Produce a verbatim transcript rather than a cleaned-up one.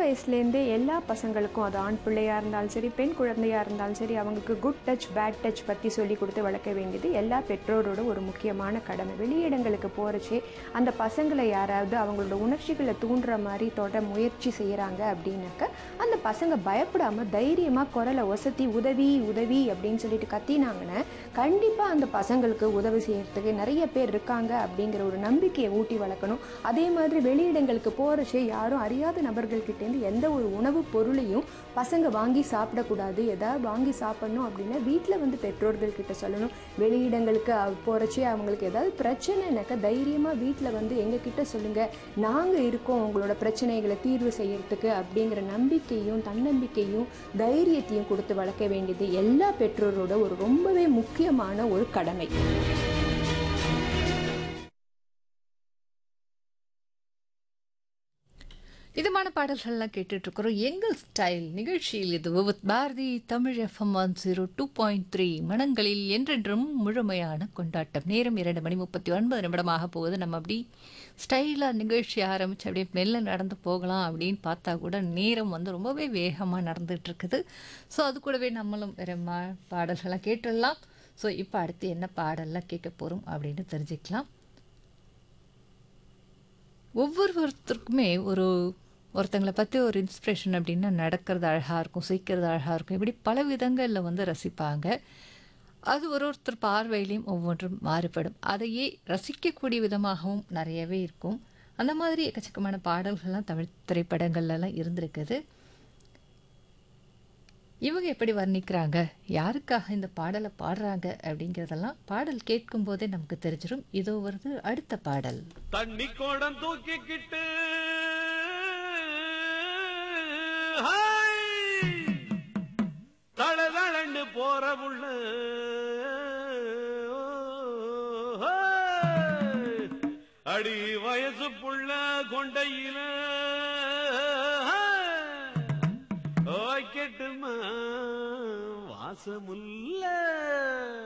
வயசுலேருந்தே எல்லா பசங்களுக்கும், அது ஆண் பிள்ளையாக இருந்தாலும் சரி, பெண் குழந்தையாக இருந்தாலும் சரி, அவங்களுக்கு குட் டச் பேட் டச் பற்றி சொல்லி கொடுத்து வளர்க்க வேண்டியது எல்லா பெற்றோரோட ஒரு முக்கியமான கடமை. வெளியிடங்களுக்கு போகிறச்சே அந்த பசங்களை யாராவது அவங்களோட உணர்ச்சிகளை தூண்டுற மாதிரி தொட முயற்சி செய்கிறாங்க அப்படின்னாக்க அந்த பசங்க பயப்படாமல் தைரியமாக குரலை ஒசத்தி உதவி உதவி அப்படின்னு சொல்லிட்டு கத்தினாங்கன்னா கண்டிப்பாக அந்த பசங்களுக்கு உதவி செய்யறதுக்கு நிறைய பேர் இருக்காங்க அப்படிங்கிற ஒரு நம்பிக்கையை ஊட்டி வளர்க்கணும். அதே மாதிரி வெளியிடங்களுக்கு போகிறச்சே யாரும் அறியாத நபர்கள்கிட்டேருந்து எந்த ஒரு உணவுப் பொருளையும் பசங்க வாங்கி சாப்பிடக்கூடாது. எதாவது வாங்கி சாப்பிடணும் அப்படின்னா வீட்டில் வந்து பெற்றோர்கள் கிட்ட சொல்லணும். வெளியிடங்களுக்கு போகிறச்சே அவங்களுக்கு ஏதாவது பிரச்சனைனாக்கா தைரியமாக வீட்டில் வந்து எங்ககிட்ட சொல்லுங்கள், நாங்கள் இருக்கோம் உங்களோட பிரச்சனைகளை தீர்வு செய்யறதுக்கு அப்படிங்கிற நம்பிக்கையும் தன்னம்பிக்கையும் தைரியத்தையும் கொடுத்து வளர்க்க வேண்டியது எல்லா பெற்றோரோட ஒரு ரொம்பவே முக்கியமான ஒரு கடமை. இதமான பாடல்கள்லாம் கேட்டுட்டு இருக்கிறோம். எங்கள் ஸ்டைல் நிகழ்ச்சியில் இது with Bharathi Tamil FM one zero two point three மனங்களில் என்றென்றும் முழுமையான கொண்டாட்டம். நேரம் இரண்டு மணி முப்பத்தி ஒன்பது நிமிடமாக போகுது. நம்ம அப்படி ஸ்டைலாக நிகழ்ச்சி ஆரம்பித்து அப்படியே மெல்ல நடந்து போகலாம் அப்படின்னு பார்த்தா கூட நேரம் வந்து ரொம்பவே வேகமாக நடந்துகிட்டு இருக்குது. ஸோ அது கூடவே நம்மளும் வேறு மா பாடல்கள்லாம் கேட்டுடலாம். ஸோ இப்போ அடுத்து என்ன பாடல்லாம் கேட்க போகிறோம் அப்படின்னு தெரிஞ்சுக்கலாம். ஒவ்வொருத்தருக்குமே ஒரு ஒருத்தங்களை பற்றி ஒரு இன்ஸ்பிரேஷன் அப்படின்னா நடக்கிறது அழகாக இருக்கும், சிரிக்கிறது அழகாக இருக்கும், இப்படி பல விதங்களில் வந்து ரசிப்பாங்க. அது ஒரு ஒருத்தர் பார்வையிலையும் ஒவ்வொன்றும் மாறுபடும். அதையே ரசிக்கக்கூடிய விதமாகவும் நிறையவே இருக்கும். அந்த மாதிரி எக்கச்சக்கமான பாடல்கள்லாம் தமிழ் திரைப்படங்கள்லாம் இருந்திருக்குது. இவங்க எப்படி வர்ணிக்கிறாங்க, யாருக்காக இந்த பாடலை பாடுறாங்க அப்படிங்கிறதெல்லாம் பாடல் கேட்கும் போதே நமக்கு தெரிஞ்சிடும். இதோ வருது அடுத்த பாடல். தண்ணி கோடம் தூக்கிக்கிட்டு தளதளன்னு போற புள்ள அடி வயசு புள்ள கொண்டையில வைக்கட்டுமா வாசமுல்ல